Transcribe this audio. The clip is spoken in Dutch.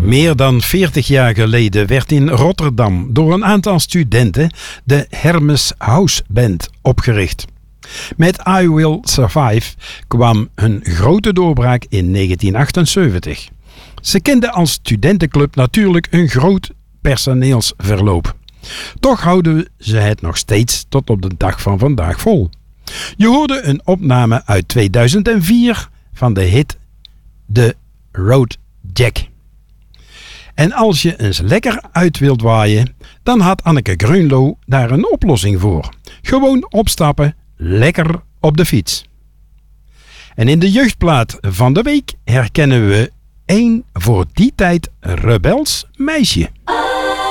Meer dan 40 jaar geleden werd in Rotterdam door een aantal studenten de Hermes House Band opgericht. Met I Will Survive kwam hun grote doorbraak in 1978. Ze kenden als studentenclub natuurlijk een groot personeelsverloop. Toch houden ze het nog steeds tot op de dag van vandaag vol. Je hoorde een opname uit 2004 van de hit The Road Jack. En als je eens lekker uit wilt waaien, dan had Anneke Grunlo daar een oplossing voor. Gewoon opstappen, lekker op de fiets. En in de jeugdplaat van de week herkennen we één voor die tijd rebels meisje.